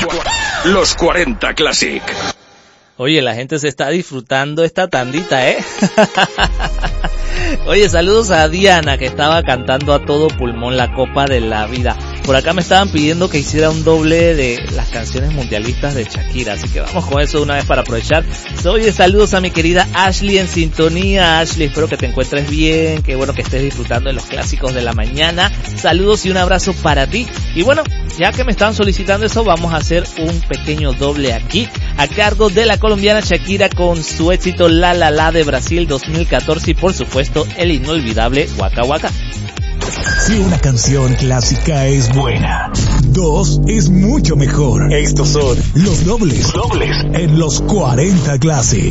Los 40 Classic. Oye, la gente se está disfrutando esta tandita, ¿eh? Oye, saludos a Diana, que estaba cantando a todo pulmón la Copa de la Vida. Por acá me estaban pidiendo que hiciera un doble de las canciones mundialistas de Shakira, así que vamos con eso de una vez para aprovechar. Oye, saludos a mi querida Ashley en sintonía. Ashley, espero que te encuentres bien, que bueno que estés disfrutando de los clásicos de la mañana. Saludos y un abrazo para ti. Y bueno, ya que me están solicitando eso, vamos a hacer un pequeño doble aquí, a cargo de la colombiana Shakira con su éxito La La La de Brasil 2014 y por supuesto el inolvidable Waka Waka. Si una canción clásica es buena, dos es mucho mejor. Estos son los dobles en los 40 Classic.